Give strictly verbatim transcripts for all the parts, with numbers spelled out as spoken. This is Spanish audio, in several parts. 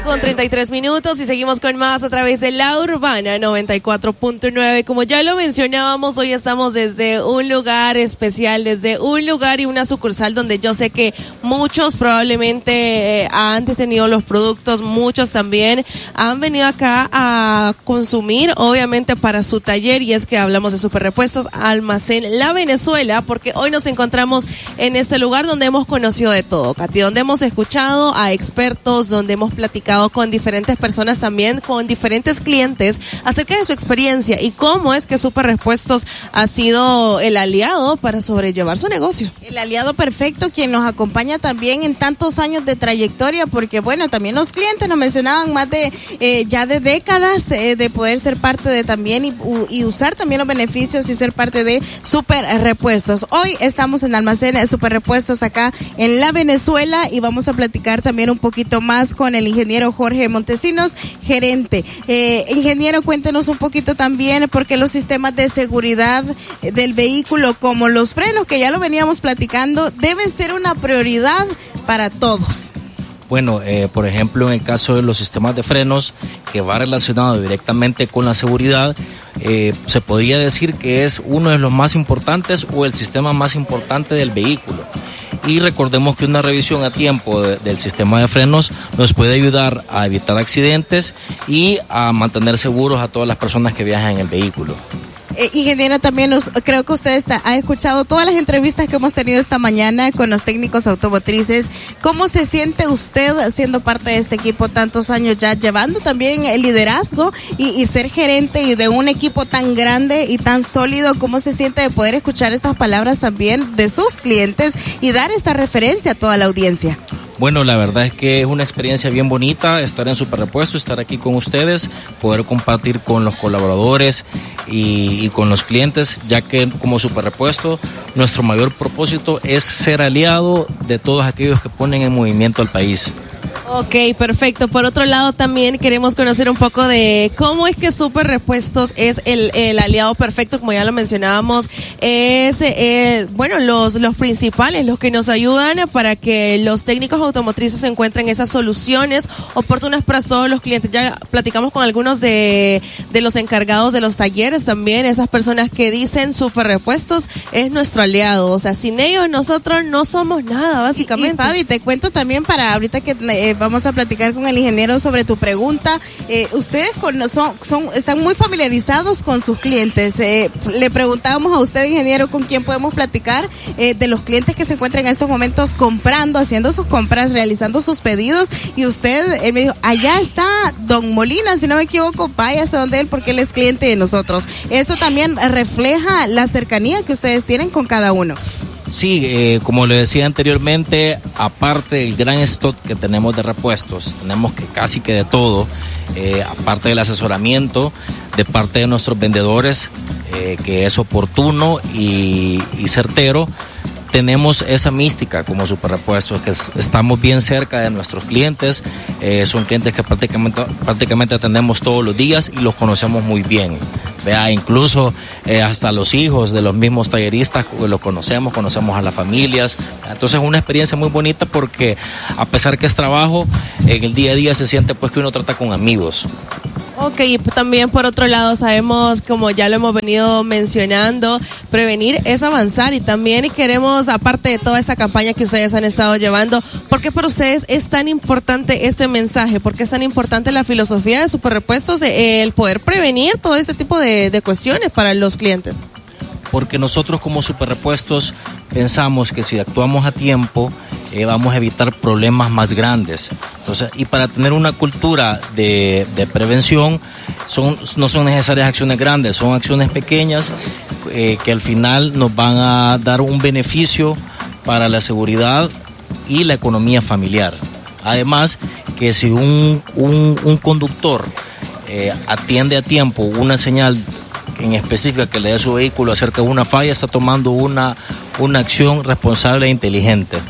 Con treinta y tres minutos y seguimos con más a través de La Urbana noventa y cuatro punto nueve. Como ya lo mencionábamos, hoy estamos desde un lugar especial, desde un lugar y una sucursal donde yo sé que muchos probablemente eh, han tenido los productos, muchos también han venido acá a consumir, obviamente para su taller, y es que hablamos de Superrepuestos Almacén La Venezuela, porque hoy nos encontramos en este lugar donde hemos conocido de todo, Katy, donde hemos escuchado a expertos, donde hemos platicado con diferentes personas también, con diferentes clientes acerca de su experiencia y cómo es que Superrepuestos ha sido el aliado para sobrellevar su negocio. El aliado perfecto, quien nos acompaña también en tantos años de trayectoria, porque bueno, también los clientes nos mencionaban más de eh, ya de décadas eh, de poder ser parte de también y, y usar también los beneficios y ser parte de Superrepuestos. Hoy estamos en Almacén Superrepuestos acá en La Venezuela y vamos a platicar también un poquito más con el ingeniero Jorge Montesinos, gerente. Eh, ingeniero, cuéntenos un poquito también porque los sistemas de seguridad del vehículo, como los frenos, que ya lo veníamos platicando, deben ser una prioridad para todos. Bueno, eh, por ejemplo, en el caso de los sistemas de frenos, que va relacionado directamente con la seguridad, eh, se podría decir que es uno de los más importantes o el sistema más importante del vehículo. Y recordemos que una revisión a tiempo de, del sistema de frenos nos puede ayudar a evitar accidentes y a mantener seguros a todas las personas que viajan en el vehículo. Eh, ingeniero, también nos, creo que usted está, ha escuchado todas las entrevistas que hemos tenido esta mañana con los técnicos automotrices. ¿Cómo se siente usted siendo parte de este equipo tantos años ya, llevando también el liderazgo y, y ser gerente y de un equipo tan grande y tan sólido? ¿Cómo se siente de poder escuchar estas palabras también de sus clientes y dar esta referencia a toda la audiencia? Bueno, la verdad es que es una experiencia bien bonita estar en Superrepuestos, estar aquí con ustedes, poder compartir con los colaboradores y, y con los clientes, ya que como Superrepuesto nuestro mayor propósito es ser aliado de todos aquellos que ponen en movimiento al país. Ok, perfecto. Por otro lado, también queremos conocer un poco de cómo es que Superrepuestos es el, el aliado perfecto, como ya lo mencionábamos. Es, eh, bueno, los, los principales, los que nos ayudan para que los técnicos automotrices encuentren esas soluciones oportunas para todos los clientes. Ya platicamos con algunos de, de los encargados de los talleres también, esas personas que dicen Superrepuestos es nuestro aliado. O sea, sin ellos nosotros no somos nada, básicamente. Y, y Fabi, te cuento también para ahorita que eh, vamos a platicar con el ingeniero sobre tu pregunta. Eh, ustedes con, son, son, están muy familiarizados con sus clientes. Eh, le preguntábamos a usted, ingeniero, con quién podemos platicar eh, de los clientes que se encuentran en estos momentos comprando, haciendo sus compras, realizando sus pedidos. Y usted él me dijo, allá está Don Molina, si no me equivoco, váyase donde él porque él es cliente de nosotros. Eso también refleja la cercanía que ustedes tienen con cada uno. Sí, eh, como le decía anteriormente, aparte del gran stock que tenemos de repuestos, tenemos que casi que de todo, eh, aparte del asesoramiento de parte de nuestros vendedores, eh, que es oportuno y, y certero. Tenemos esa mística como Superrepuestos, que es, estamos bien cerca de nuestros clientes, eh, son clientes que prácticamente, prácticamente atendemos todos los días y los conocemos muy bien. Vea, incluso eh, hasta los hijos de los mismos talleristas los conocemos, conocemos a las familias. Entonces es una experiencia muy bonita porque a pesar que es trabajo, en el día a día se siente pues que uno trata con amigos. Ok, y también por otro lado sabemos, como ya lo hemos venido mencionando, prevenir es avanzar, y también queremos, aparte de toda esa campaña que ustedes han estado llevando, ¿por qué para ustedes es tan importante este mensaje? ¿Por qué es tan importante la filosofía de Superrepuestos, el poder prevenir todo este tipo de, de cuestiones para los clientes? Porque nosotros como Superrepuestos pensamos que si actuamos a tiempo eh, vamos a evitar problemas más grandes. Entonces, y para tener una cultura de, de prevención son, no son necesarias acciones grandes, son acciones pequeñas eh, que al final nos van a dar un beneficio para la seguridad y la economía familiar. Además, que si un, un, un conductor eh, atiende a tiempo una señal en específica que le dé a su vehículo acerca de una falla, está tomando una, una acción responsable e inteligente.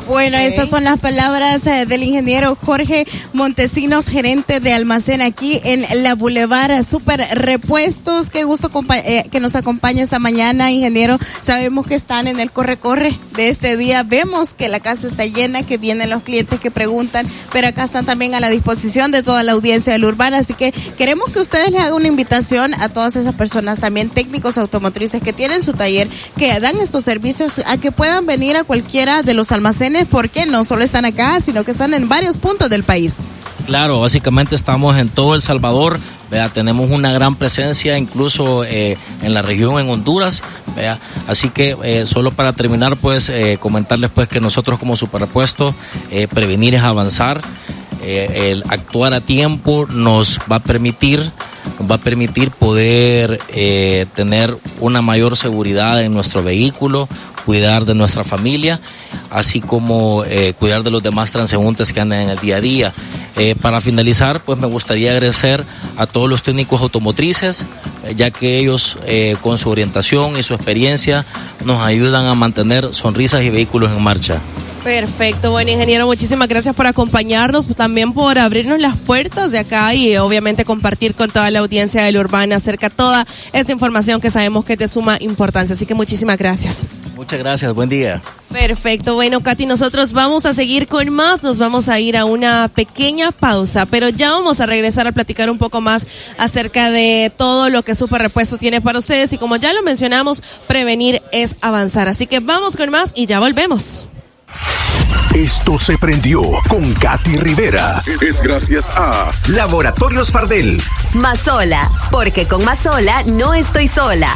Bueno, okay. Estas son las palabras eh, del ingeniero Jorge Montesinos, gerente de almacén aquí en la Boulevard Super Repuestos. Qué gusto eh, que nos acompaña esta mañana, ingeniero. Sabemos que están en el corre-corre de este día. Vemos que la casa está llena, que vienen los clientes que preguntan, pero acá están también a la disposición de toda la audiencia de la Urbana. Así que queremos que ustedes les hagan una invitación a todas esas personas, también técnicos automotrices que tienen su taller, que dan estos servicios, a que puedan venir a cualquiera de los almacenes, porque no solo están acá, sino que están en varios puntos del país. Claro, básicamente estamos en todo El Salvador, vea, tenemos una gran presencia incluso eh, en la región, en Honduras, vea, así que eh, solo para terminar, pues eh, comentarles pues que nosotros como Superrepuestos, eh, prevenir es avanzar. Eh, el actuar a tiempo nos va a permitir nos va a permitir poder eh, tener una mayor seguridad en nuestro vehículo, cuidar de nuestra familia, así como eh, cuidar de los demás transeúntes que andan en el día a día. Eh, para finalizar, pues me gustaría agradecer a todos los técnicos automotrices, eh, ya que ellos eh, con su orientación y su experiencia nos ayudan a mantener sonrisas y vehículos en marcha. Perfecto, bueno, ingeniero, muchísimas gracias por acompañarnos, también por abrirnos las puertas de acá y obviamente compartir con toda la audiencia de la Urbana acerca de toda esa información que sabemos que es de suma importancia, así que muchísimas gracias. Muchas gracias, buen día. Perfecto, bueno, Katy, nosotros vamos a seguir con más, nos vamos a ir a una pequeña pausa, pero ya vamos a regresar a platicar un poco más acerca de todo lo que Superrepuestos tiene para ustedes y como ya lo mencionamos, prevenir es avanzar, así que vamos con más y ya volvemos. Esto se prendió con Katy Rivera. Es gracias a Laboratorios Fardel. Mazola, porque con Mazola no estoy sola.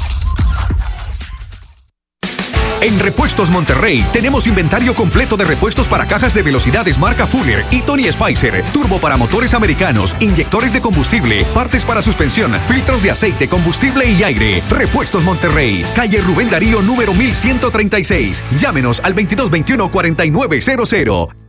En Repuestos Monterrey tenemos inventario completo de repuestos para cajas de velocidades marca Fuller y Tony Spicer, turbo para motores americanos, inyectores de combustible, partes para suspensión, filtros de aceite, combustible y aire. Repuestos Monterrey, calle Rubén Darío número mil ciento treinta y seis. Llámenos al veintidós veintiuno cuarenta y nueve cero cero.